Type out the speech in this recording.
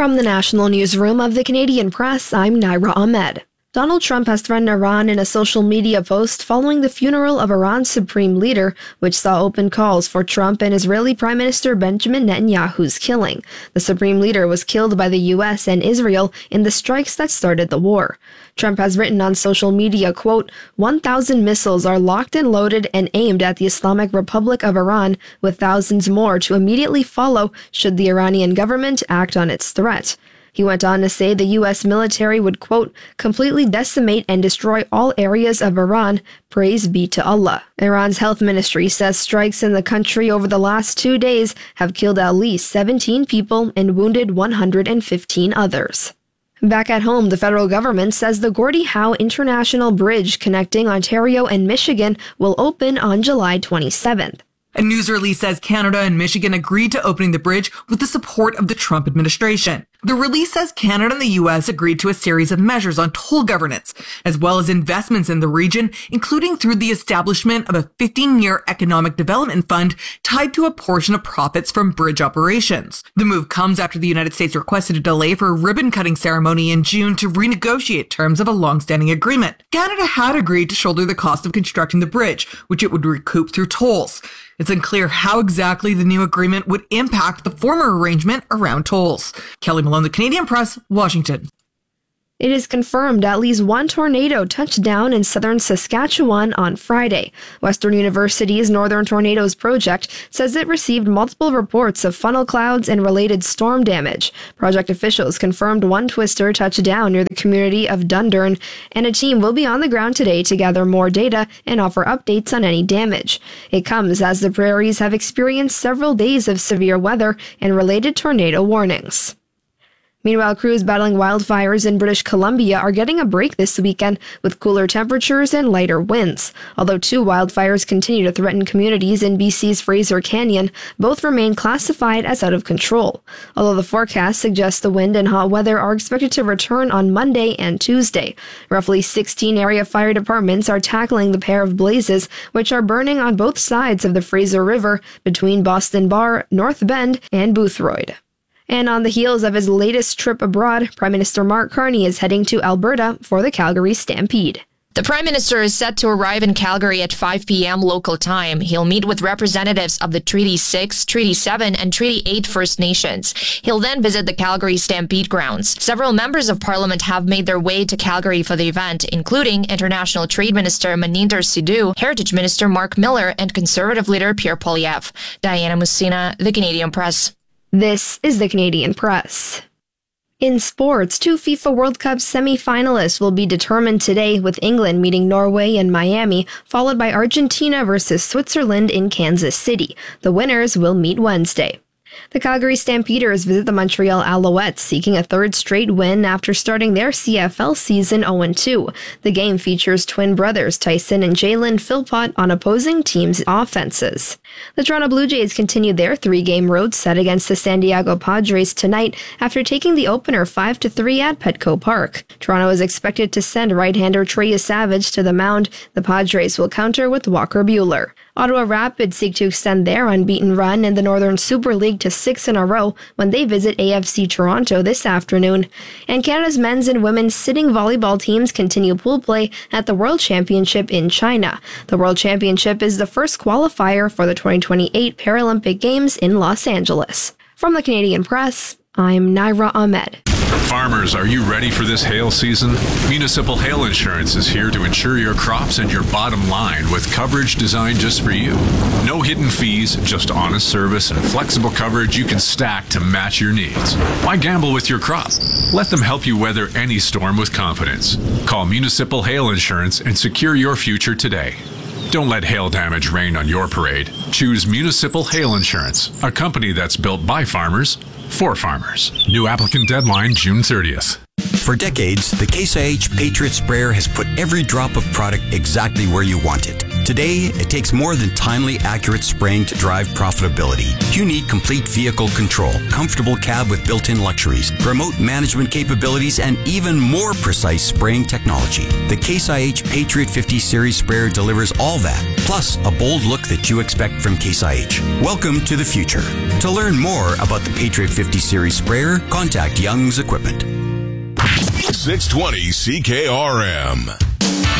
From the National Newsroom of the Canadian Press, I'm Naira Ahmed. Donald Trump has threatened Iran in a social media post following the funeral of Iran's supreme leader, which saw open calls for Trump and Israeli Prime Minister Benjamin Netanyahu's killing. The supreme leader was killed by the U.S. and Israel in the strikes that started the war. Trump has written on social media, quote, 1,000 missiles are locked and loaded and aimed at the Islamic Republic of Iran, with thousands more to immediately follow should the Iranian government act on its threat. He went on to say the U.S. military would, quote, completely decimate and destroy all areas of Iran. Praise be to Allah. Iran's health ministry says strikes in the country over the last 2 days have killed at least 17 people and wounded 115 others. Back at home, the federal government says the Gordie Howe International Bridge connecting Ontario and Michigan will open on July 27th. A news release says Canada and Michigan agreed to opening the bridge with the support of the Trump administration. The release says Canada and the U.S. agreed to a series of measures on toll governance, as well as investments in the region, including through the establishment of a 15-year economic development fund tied to a portion of profits from bridge operations. The move comes after the United States requested a delay for a ribbon-cutting ceremony in June to renegotiate terms of a long-standing agreement. Canada had agreed to shoulder the cost of constructing the bridge, which it would recoup through tolls. It's unclear how exactly the new agreement would impact the former arrangement around tolls. Kelly Malone, The Canadian Press, Washington. It is confirmed at least one tornado touched down in southern Saskatchewan on Friday. Western University's Northern Tornadoes Project says it received multiple reports of funnel clouds and related storm damage. Project officials confirmed one twister touched down near the community of Dundurn, and a team will be on the ground today to gather more data and offer updates on any damage. It comes as the prairies have experienced several days of severe weather and related tornado warnings. Meanwhile, crews battling wildfires in British Columbia are getting a break this weekend with cooler temperatures and lighter winds. Although 2 wildfires continue to threaten communities in BC's Fraser Canyon, both remain classified as out of control. Although the forecast suggests the wind and hot weather are expected to return on Monday and Tuesday. Roughly 16 area fire departments are tackling the pair of blazes, which are burning on both sides of the Fraser River between Boston Bar, North Bend, and Boothroyd. And on the heels of his latest trip abroad, Prime Minister Mark Carney is heading to Alberta for the Calgary Stampede. The Prime Minister is set to arrive in Calgary at 5 p.m. local time. He'll meet with representatives of the Treaty 6, Treaty 7, and Treaty 8 First Nations. He'll then visit the Calgary Stampede grounds. Several members of Parliament have made their way to Calgary for the event, including International Trade Minister Maninder Sidhu, Heritage Minister Mark Miller, and Conservative leader Pierre Poilievre. Diana Musina, The Canadian Press. This is the Canadian Press. In sports, 2 FIFA World Cup semi-finalists will be determined today, with England meeting Norway in Miami, followed by Argentina versus Switzerland in Kansas City. The winners will meet Wednesday. The Calgary Stampeders visit the Montreal Alouettes, seeking a third straight win after starting their CFL season 0-2. The game features twin brothers Tyson and Jalen Philpott on opposing teams' offenses. The Toronto Blue Jays continue their 3-game road set against the San Diego Padres tonight after taking the opener 5-3 at Petco Park. Toronto is expected to send right-hander Trey Savage to the mound. The Padres will counter with Walker Buehler. Ottawa Rapids seek to extend their unbeaten run in the Northern Super League to 6 in a row when they visit AFC Toronto this afternoon. And Canada's men's and women's sitting volleyball teams continue pool play at the World Championship in China. The World Championship is the first qualifier for the 2028 Paralympic Games in Los Angeles. From the Canadian Press, I'm Naira Ahmed. Farmers, are you ready for this hail season? Municipal Hail Insurance is here to insure your crops and your bottom line with coverage designed just for you. No hidden fees, just honest service and flexible coverage you can stack to match your needs. Why gamble with your crop? Let them help you weather any storm with confidence. Call Municipal Hail Insurance and secure your future today. Don't let hail damage rain on your parade. Choose Municipal Hail Insurance, a company that's built by farmers, for farmers. New applicant deadline June 30th. For decades, the Case IH Patriot Sprayer has put every drop of product exactly where you want it. Today, it takes more than timely, accurate spraying to drive profitability. You need complete vehicle control, comfortable cab with built-in luxuries, remote management capabilities, and even more precise spraying technology. The Case IH Patriot 50 Series sprayer delivers all that, plus a bold look that you expect from Case IH. Welcome to the future. To learn more about the Patriot 50 Series sprayer, contact Young's Equipment. 620 CKRM.